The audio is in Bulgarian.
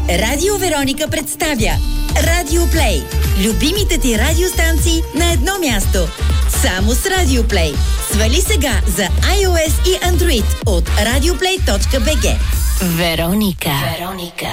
Радио Вероника представя Радио Плей. Любимите ти радиостанции на едно място. Само с Радио Плей. Свали сега за iOS и Android от radioplay.bg. Вероника.